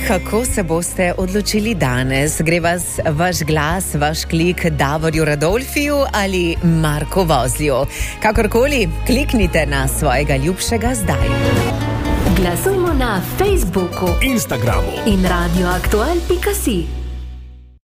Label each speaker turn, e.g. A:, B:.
A: Kako se boste odločili danes? Gre vas vaš glas, vaš klik Davorju Radolfiju ali Marku Vozlju? Kakorkoli, kliknite na svojega ljubšega zdaj.
B: Glasujmo na Facebooku,
C: Instagramu
B: in radioaktual.si.